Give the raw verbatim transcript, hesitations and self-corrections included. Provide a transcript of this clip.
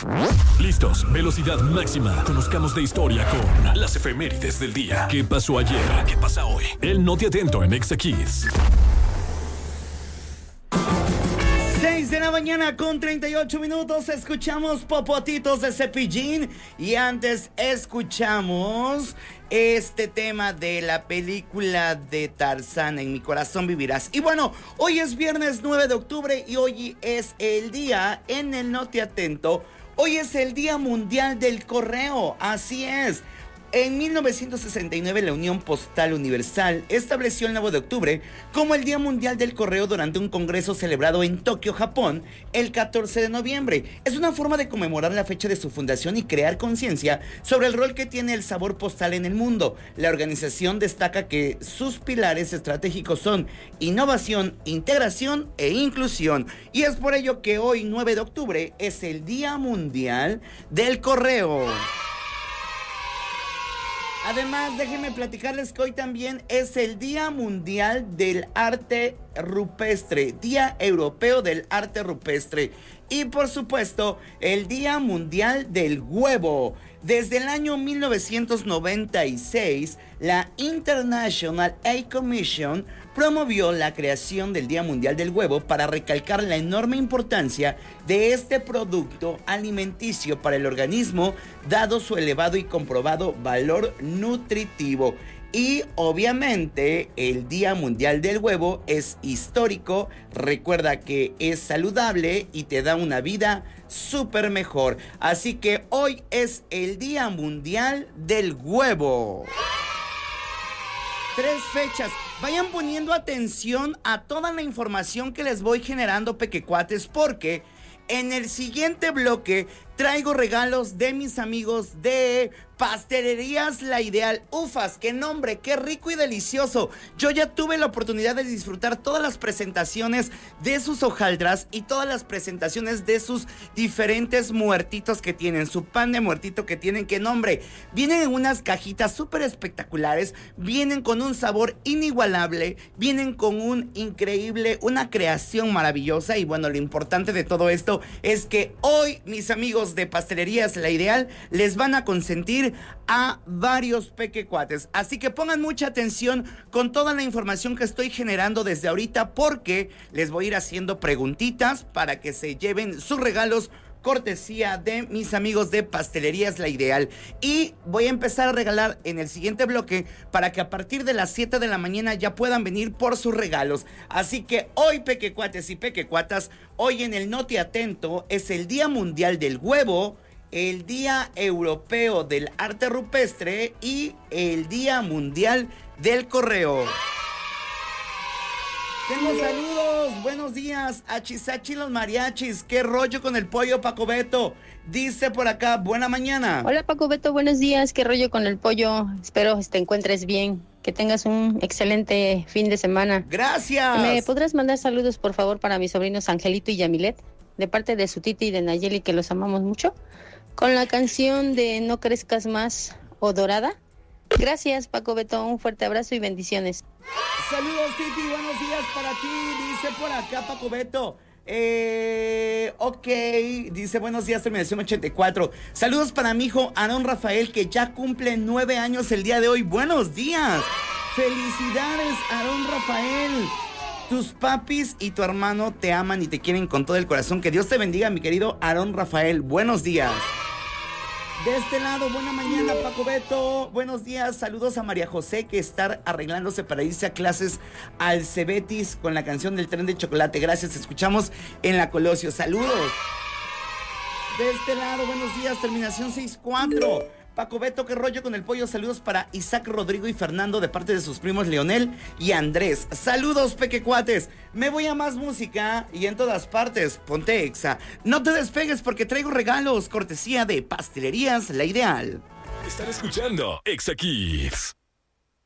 Listos, velocidad máxima. Conozcamos de historia con las efemérides del día. ¿Qué pasó ayer? ¿Qué pasa hoy? El Noti Atento en Exa Kids. seis de la mañana con treinta y ocho minutos. Escuchamos Popotitos de Cepillín. Y antes escuchamos este tema de la película de Tarzán, En mi corazón vivirás. Y bueno, hoy es viernes nueve de octubre y hoy es el día en el Noti Atento. Hoy es el Día Mundial del Correo. Así es. En mil novecientos sesenta y nueve, la Unión Postal Universal estableció el nueve de octubre como el Día Mundial del Correo durante un congreso celebrado en Tokio, Japón, el catorce de noviembre. Es una forma de conmemorar la fecha de su fundación y crear conciencia sobre el rol que tiene el sabor postal en el mundo. La organización destaca que sus pilares estratégicos son innovación, integración e inclusión. Y es por ello que hoy, nueve de octubre, es el Día Mundial del Correo. Además, déjenme platicarles que hoy también es el Día Mundial del Arte Rupestre, Día Europeo del Arte Rupestre y, por supuesto, el Día Mundial del Huevo. Desde el año mil novecientos noventa y seis, la International Egg Commission promovió la creación del Día Mundial del Huevo para recalcar la enorme importancia de este producto alimenticio para el organismo, dado su elevado y comprobado valor nutritivo. Y obviamente el Día Mundial del Huevo es histórico. Recuerda que es saludable y te da una vida súper mejor. Así que hoy es el Día Mundial del Huevo. Tres fechas. Vayan poniendo atención a toda la información que les voy generando, pequecuates, porque en el siguiente bloque traigo regalos de mis amigos de Pastelerías La Ideal. Ufas, qué nombre, qué rico y delicioso. Yo ya tuve la oportunidad de disfrutar todas las presentaciones de sus hojaldras y todas las presentaciones de sus diferentes muertitos que tienen, su pan de muertito que tienen, qué nombre. Vienen en unas cajitas súper espectaculares, vienen con un sabor inigualable, vienen con un increíble, una creación maravillosa. Y bueno, lo importante de todo esto es que hoy mis amigos de Pastelerías La Ideal les van a consentir a varios pequecuates. Así que pongan mucha atención con toda la información que estoy generando desde ahorita, porque les voy a ir haciendo preguntitas para que se lleven sus regalos cortesía de mis amigos de Pastelerías La Ideal. Y voy a empezar a regalar en el siguiente bloque para que a partir de las siete de la mañana ya puedan venir por sus regalos. Así que hoy, pequecuates y pequecuatas, hoy en el Noti Atento es el Día Mundial del Huevo, el Día Europeo del Arte Rupestre y el Día Mundial del Correo. Tengo saludos, buenos días, Achisachi los mariachis, qué rollo con el pollo, Paco Beto, dice por acá, buena mañana. Hola Paco Beto, buenos días, qué rollo con el pollo, espero te encuentres bien, que tengas un excelente fin de semana. Gracias. ¿Me podrás mandar saludos por favor para mis sobrinos Angelito y Yamilet, de parte de su titi y de Nayeli, que los amamos mucho, con la canción de No crezcas más o Dorada? Gracias, Paco Beto, un fuerte abrazo y bendiciones. Saludos, Titi, buenos días para ti, dice por acá Paco Beto. Eh, ok, dice buenos días, terminación ochenta y cuatro. Saludos para mi hijo Aarón Rafael, que ya cumple nueve años el día de hoy. Buenos días. Felicidades, Aarón Rafael. Tus papis y tu hermano te aman y te quieren con todo el corazón. Que Dios te bendiga, mi querido Aarón Rafael. Buenos días. De este lado, buena mañana, Paco Beto. Buenos días, saludos a María José, que está arreglándose para irse a clases al Cebetis con la canción del tren de chocolate. Gracias, escuchamos en la Colosio. Saludos. De este lado, buenos días, terminación seis cuatro. Paco Beto, qué rollo con el pollo. Saludos para Isaac, Rodrigo y Fernando de parte de sus primos Leonel y Andrés. Saludos, pequecuates. Me voy a más música y en todas partes, ponte Exa. No te despegues porque traigo regalos, cortesía de Pastelerías La Ideal. Están escuchando Exa Kids.